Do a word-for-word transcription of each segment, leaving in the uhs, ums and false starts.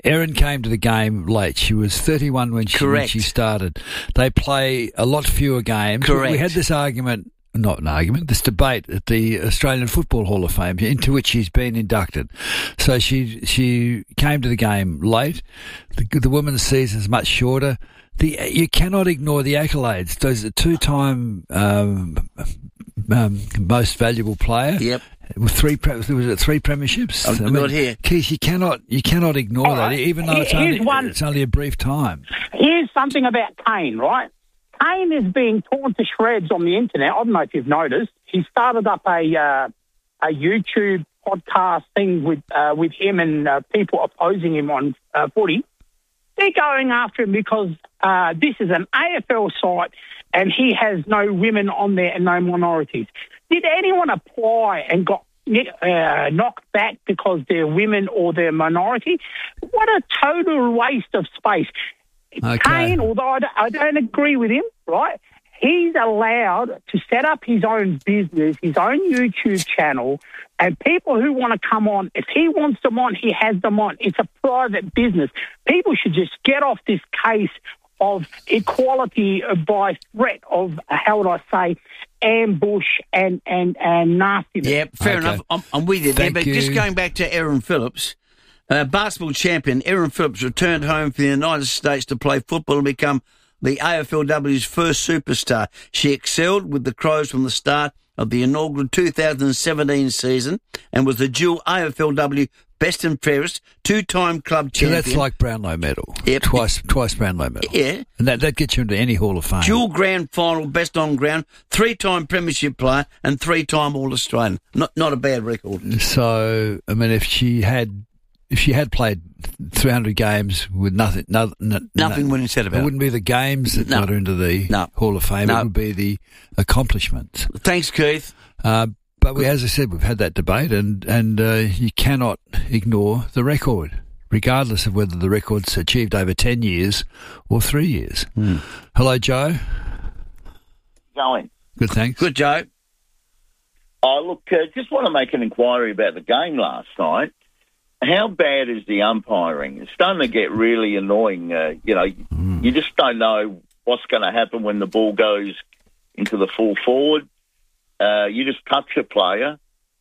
Erin came to the game late. She was thirty-one when she, when she started. They play a lot fewer games. Correct. We had this argument, not an argument, this debate at the Australian Football Hall of Fame, into which she's been inducted. So she she came to the game late. The, the women's season is much shorter. The you cannot ignore the accolades. Those are two-time um, um, most valuable player. Yep. With three, was it three premierships? I've I mean, got here. Keith, you cannot, you cannot ignore All that, right. even though it's Here's only, one. it's only a brief time. Here's something about Kane, right? Kane is being torn to shreds on the internet. I don't know if you've noticed. He started up a uh, a YouTube podcast thing with uh, with him and uh, people opposing him on uh, footy. They're going after him because uh, this is an A F L site and he has no women on there and no minorities. Did anyone apply and got uh, knocked back because they're women or they're minority? What a total waste of space. Okay. Kane, although I don't, I don't agree with him, right, he's allowed to set up his own business, his own YouTube channel, and people who want to come on, if he wants them on, he has them on. It's a private business. People should just get off this case of equality by threat of, how would I say, ambush and, and, and nastiness. Yeah, fair Okay. enough. I'm, I'm with you there. Thank But you. just going back to Erin Phillips, uh, basketball champion Erin Phillips returned home for the United States to play football and become the A F L W's first superstar. She excelled with the Crows from the start of the inaugural two thousand seventeen season and was the dual A F L W best and fairest, two-time club So champion. that's like Brownlow medal. Yep. Twice, twice Brownlow medal. Yeah. And that, that gets you into any Hall of Fame. Dual grand final, best on ground, three-time premiership player, and three-time All-Australian. Not not a bad record. So, I mean, if she had, if she had played three hundred games with nothing, no, no, Nothing no, wouldn't said about it it. wouldn't be the games that No. got her into the No. Hall of Fame. No. It would be the accomplishments. Thanks, Keith. Uh, but we, as I said, we've had that debate, and and uh, you cannot ignore the record, regardless of whether the record's achieved over ten years or three years. Mm. Hello, Joe. Going. Good, thanks. Good, Joe. Oh, look, uh, just want to make an inquiry about the game last night. How bad is the umpiring? It's starting to get really annoying. Uh, you know, Mm. you just don't know what's going to happen when the ball goes into the full forward. Uh, you just touch a player,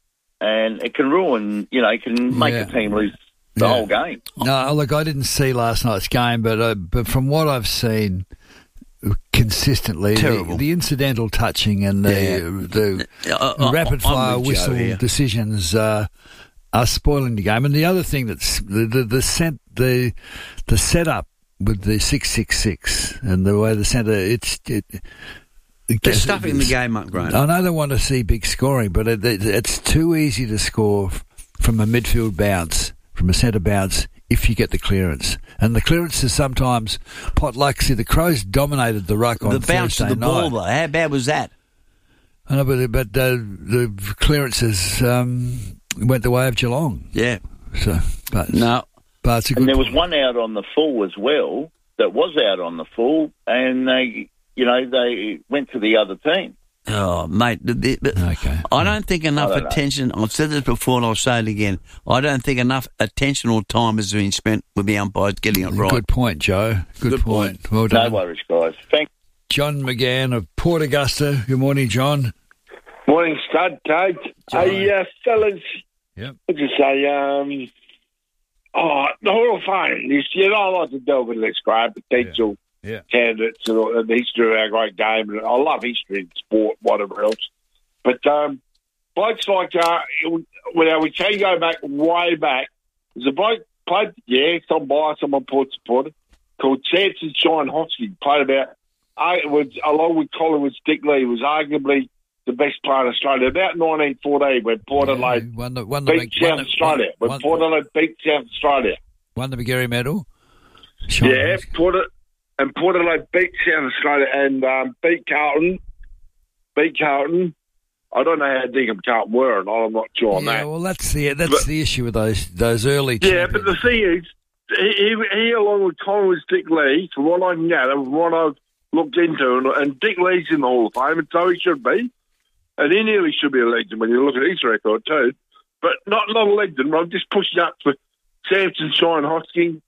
and it can ruin, you know, it can make Yeah. a team lose the Yeah. whole game. No, look, I didn't see last night's game, but uh, but from what I've seen consistently, the, Terrible. the incidental touching and the Yeah. the, Uh, the uh, rapid I'm fire with Joe whistle here. decisions uh, are spoiling the game. And the other thing that's the the the set the the setup with the six six six and the way the centre it's. It, They're stuffing the game up, Graham. I know they want to see big scoring, but it, it, it's too easy to score f- from a midfield bounce, from a centre bounce, if you get the clearance. And the clearance is sometimes pot luck. See, the Crows dominated the ruck on The bounce Thursday of the ball, night. though, how bad was that? I know, but, but uh, the clearances um, went the way of Geelong. Yeah. So, but, No. but it's a good And there was point. one out on the full as well that was out on the full, and they, you know, they went to the other team. Oh, mate. The, the, the- Okay. I don't think enough I don't know. attention, I've said this before and I'll say it again, I don't think enough attention or time has been spent with the umpires getting it right. Good point, Joe. Good, Good point. Well No done. worries, guys. Thank John McGann of Port Augusta. Good morning, John. Morning, Stud, Kate. Hey, uh, fellas. Yep. What you say? Um, oh, the Hall of Fame. You, you know, I like to delve into this, Graham, potential Yeah. candidates and, all- and the history of our great game. And I love history and sport, whatever else. But um, blokes like, uh, it, well, we can go back, way back. There's a bloke played, yeah, some bias, I'm a Port supporter, called Samson Shine Hosking. Played about, uh, it was, along with Collingwood Stick Lee, was arguably the best player in Australia. About nineteen fourteen, when Port Adelaide Yeah, won the, won the, beat won South the- Australia. When won- Port Adelaide beat South Australia. Won the McGarry medal. Sean Yeah, Hosking. Port, and Port Adelaide beat South Australia and um, beat Carlton. Beat Carlton. I don't know how Digham Carlton were, and I'm not sure on Yeah, that. well, that's the that's But- the issue with those those early. Yeah, but the champions. thing is, he, he, he along with Collingwood Dick Lee, from what I can gather, from what I've looked into, and, and Dick Lee's in the Hall of Fame, and so he should be. And he nearly should be a legend when you look at his record too. But not not a legend. I'm just pushing up for Samson Shine Hosking,